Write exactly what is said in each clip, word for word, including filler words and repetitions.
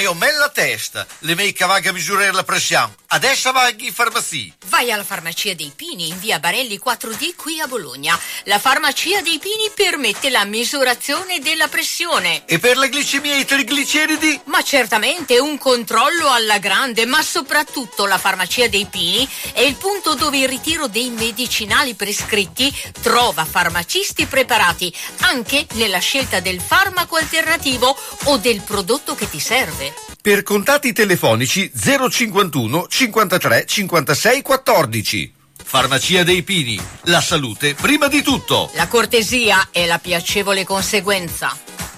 ho me la testa, le mie cavaga a misurare la pressione. Adesso vai in farmacia. Vai alla farmacia dei Pini in via Barelli quattro D qui a Bologna. La farmacia dei Pini permette la misurazione della pressione. E per la glicemia e i trigliceridi? Ma certamente un controllo alla grande, ma soprattutto la farmacia dei Pini è il punto dove il ritiro dei medicinali prescritti trova farmacisti preparati anche nella scelta del farmaco alternativo o del prodotto che ti serve. Per contatti telefonici zero cinquantuno cinquantatré cinquantasei quattordici. Farmacia dei Pini, la salute prima di tutto. La cortesia è la piacevole conseguenza.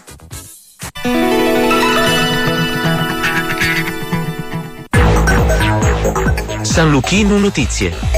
San Luchino Notizie.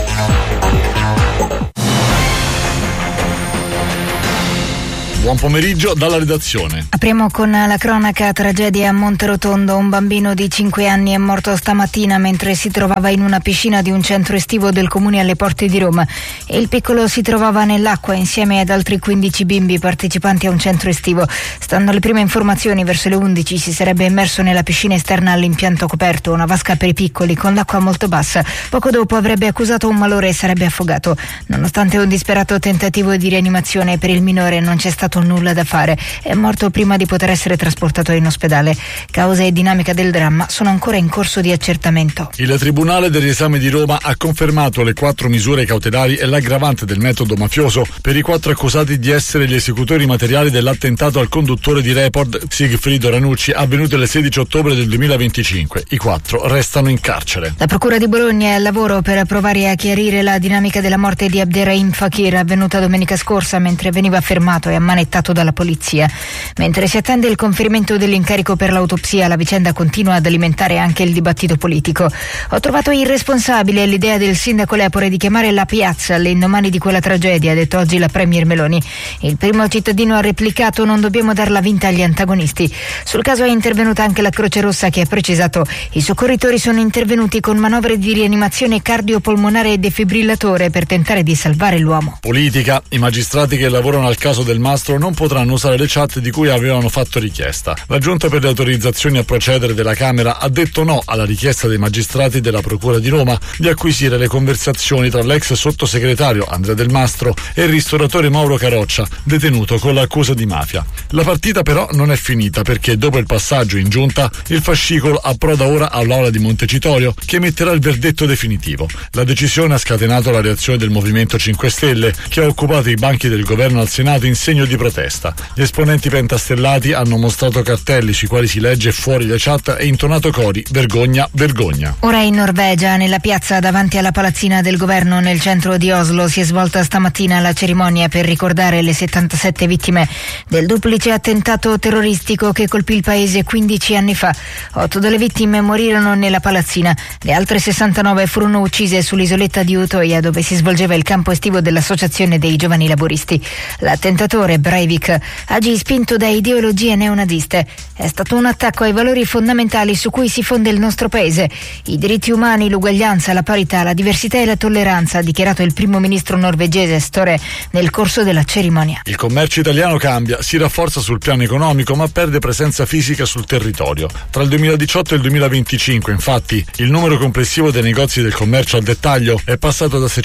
Buon pomeriggio dalla redazione. Apriamo con la cronaca. Tragedia a Monterotondo. Un bambino di cinque anni è morto stamattina mentre si trovava in una piscina di un centro estivo del comune alle porte di Roma. Il piccolo si trovava nell'acqua insieme ad altri quindici bimbi partecipanti a un centro estivo. Stando alle prime informazioni, verso le undici si sarebbe immerso nella piscina esterna all'impianto coperto, una vasca per i piccoli con l'acqua molto bassa. Poco dopo avrebbe accusato un malore e sarebbe affogato. Nonostante un disperato tentativo di rianimazione per il minore, non c'è stato nulla da fare. È morto prima di poter essere trasportato in ospedale. Causa e dinamica del dramma sono ancora in corso di accertamento. Il Tribunale del Riesame di Roma ha confermato le quattro misure cautelari e l'aggravante del metodo mafioso per i quattro accusati di essere gli esecutori materiali dell'attentato al conduttore di Report Sigfrido Ranucci avvenuto il sedici ottobre del duemilaventicinque. I quattro restano in carcere. La Procura di Bologna è al lavoro per provare a chiarire la dinamica della morte di Abderrahim Fakir, avvenuta domenica scorsa mentre veniva fermato e ammanettato dalla polizia. Mentre si attende il conferimento dell'incarico per l'autopsia, la vicenda continua ad alimentare anche il dibattito politico. Ho trovato irresponsabile l'idea del sindaco Lepore di chiamare la piazza all'indomani di quella tragedia, ha detto oggi la premier Meloni. Il primo cittadino ha replicato: non dobbiamo darla vinta agli antagonisti. Sul caso è intervenuta anche la Croce Rossa, che ha precisato: i soccorritori sono intervenuti con manovre di rianimazione cardiopolmonare e defibrillatore per tentare di salvare l'uomo. Politica. I magistrati che lavorano al caso del Mastro non potranno usare le chat di cui avevano fatto richiesta. La Giunta per le autorizzazioni a procedere della Camera ha detto no alla richiesta dei magistrati della Procura di Roma di acquisire le conversazioni tra l'ex sottosegretario Andrea Del Mastro e il ristoratore Mauro Caroccia, detenuto con l'accusa di mafia. La partita però non è finita, perché dopo il passaggio in Giunta il fascicolo approda ora all'Aula di Montecitorio, che emetterà il verdetto definitivo. La decisione ha scatenato la reazione del Movimento cinque Stelle, che ha occupato i banchi del governo al Senato in segno di protesta. Gli esponenti pentastellati hanno mostrato cartelli sui quali si legge fuori le chat e intonato cori vergogna, vergogna. Ora in Norvegia, nella piazza davanti alla palazzina del governo nel centro di Oslo, si è svolta stamattina la cerimonia per ricordare le settantasette vittime del duplice attentato terroristico che colpì il paese quindici anni fa. Otto delle vittime morirono nella palazzina, le altre sessantanove furono uccise sull'isoletta di Utoya, dove si svolgeva il campo estivo dell'Associazione dei Giovani Laboristi. L'attentatore Breivik agì spinto da ideologie neonaziste. È stato un attacco ai valori fondamentali su cui si fonda il nostro paese: i diritti umani, l'uguaglianza, la parità, la diversità e la tolleranza, ha dichiarato il primo ministro norvegese Støre nel corso della cerimonia. Il commercio italiano cambia, si rafforza sul piano economico ma perde presenza fisica sul territorio. Tra il duemiladiciotto e il duemilaventicinque, infatti, il numero complessivo dei negozi del commercio al dettaglio è passato da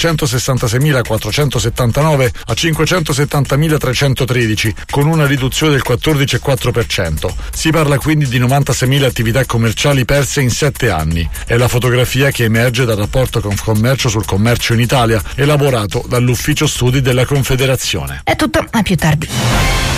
seicentosessantaseimilaquattrocentosettantanove a cinquecentosettantamilatrecentotredici, con una riduzione del quattordici virgola quattro per cento. Si parla quindi di novantaseimila attività commerciali perse in sette anni. È la fotografia che emerge dal rapporto Confcommercio sul commercio in Italia, elaborato dall'Ufficio Studi della Confederazione. È tutto, a più tardi.